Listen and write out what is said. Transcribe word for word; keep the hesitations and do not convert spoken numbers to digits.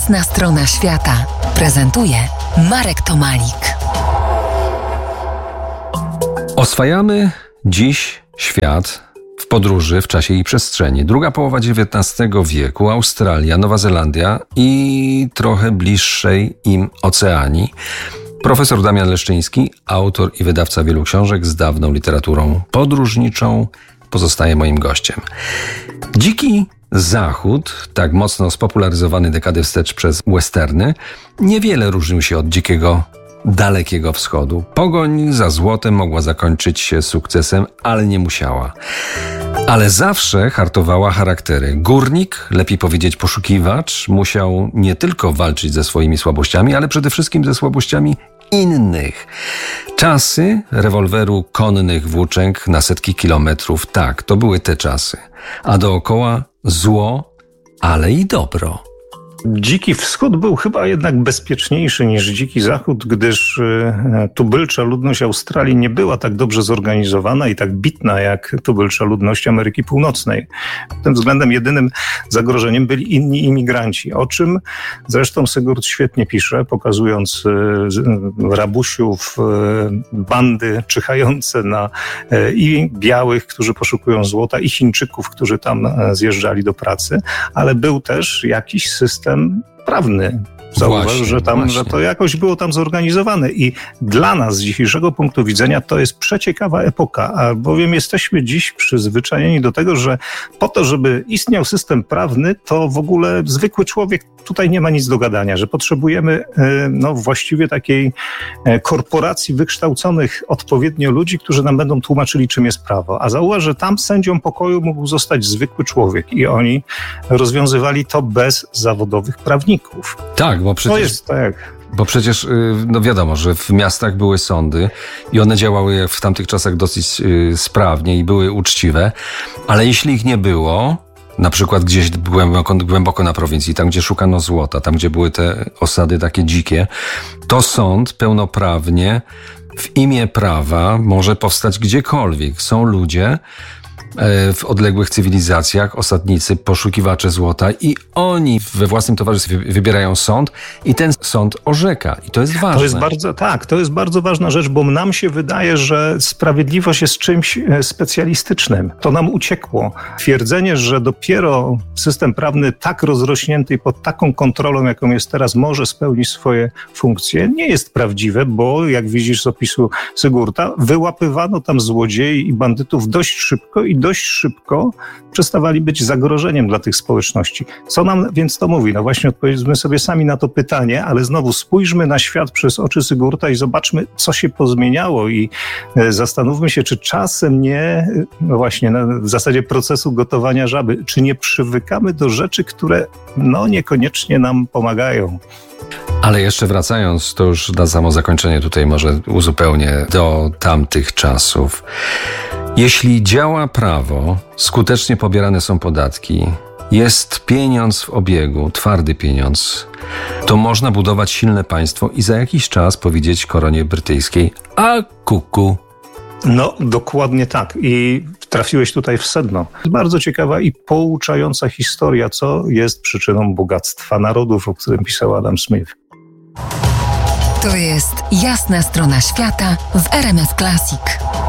Jasna strona świata prezentuje Marek Tomalik. Oswajamy dziś świat w podróży w czasie i przestrzeni. Druga połowa dziewiętnastego wieku, Australia, Nowa Zelandia i trochę bliższej im Oceanii. Profesor Damian Leszczyński, autor i wydawca wielu książek z dawną literaturą podróżniczą, pozostaje moim gościem. Dziki Zachód, tak mocno spopularyzowany dekady wstecz przez westerny, niewiele różnił się od dzikiego Dalekiego Wschodu. Pogoń za złotem mogła zakończyć się sukcesem, ale nie musiała. Ale zawsze hartowała charaktery. Górnik, lepiej powiedzieć poszukiwacz, musiał nie tylko walczyć ze swoimi słabościami, ale przede wszystkim ze słabościami innych. Czasy rewolweru konnych włóczęg na setki kilometrów, tak, to były te czasy. A dookoła zło, ale i dobro. Dziki Wschód był chyba jednak bezpieczniejszy niż Dziki Zachód, gdyż tubylcza ludność Australii nie była tak dobrze zorganizowana i tak bitna jak tubylcza ludność Ameryki Północnej. Pod tym względem jedynym zagrożeniem byli inni imigranci, o czym zresztą Sigurd świetnie pisze, pokazując rabusiów, bandy czyhające na i białych, którzy poszukują złota, i Chińczyków, którzy tam zjeżdżali do pracy, ale był też jakiś system prawny. Zauważ, że, tam, że to jakoś było tam zorganizowane i dla nas z dzisiejszego punktu widzenia to jest przeciekawa epoka, albowiem jesteśmy dziś przyzwyczajeni do tego, że po to, żeby istniał system prawny, to w ogóle zwykły człowiek tutaj nie ma nic do gadania, że potrzebujemy no, właściwie takiej korporacji wykształconych odpowiednio ludzi, którzy nam będą tłumaczyli, czym jest prawo. A zauważ, że tam sędzią pokoju mógł zostać zwykły człowiek i oni rozwiązywali to bez zawodowych prawników. Tak, bo przecież... To jest tak. Bo przecież, no wiadomo, że w miastach były sądy i one działały jak w tamtych czasach dosyć sprawnie i były uczciwe, ale jeśli ich nie było, na przykład gdzieś głęboko, głęboko na prowincji, tam gdzie szukano złota, tam gdzie były te osady takie dzikie, to sąd pełnoprawnie w imię prawa może powstać gdziekolwiek. Są ludzie w odległych cywilizacjach, osadnicy, poszukiwacze złota i oni we własnym towarzystwie wybierają sąd i ten sąd orzeka. I to jest ważne. To jest bardzo, tak, to jest bardzo ważna rzecz, bo nam się wydaje, że sprawiedliwość jest czymś specjalistycznym. To nam uciekło. Twierdzenie, że dopiero system prawny tak rozrośnięty i pod taką kontrolą, jaką jest teraz, może spełnić swoje funkcje, nie jest prawdziwe, bo jak widzisz z opisu Sigurda, wyłapywano tam złodziei i bandytów dość szybko i dość szybko przestawali być zagrożeniem dla tych społeczności. Co nam więc to mówi? No właśnie odpowiedzmy sobie sami na to pytanie, ale znowu spójrzmy na świat przez oczy Sigurda i zobaczmy, co się pozmieniało i zastanówmy się, czy czasem nie, no właśnie na, w zasadzie procesu gotowania żaby, czy nie przywykamy do rzeczy, które no niekoniecznie nam pomagają. Ale jeszcze wracając, to już na samo zakończenie tutaj może uzupełnię do tamtych czasów. Jeśli działa prawo, skutecznie pobierane są podatki, jest pieniądz w obiegu, twardy pieniądz, to można budować silne państwo i za jakiś czas powiedzieć koronie brytyjskiej: a kuku. No, dokładnie tak. I trafiłeś tutaj w sedno. Bardzo ciekawa i pouczająca historia, co jest przyczyną bogactwa narodów, o którym pisał Adam Smith. To jest Jasna strona świata w R M F Classic.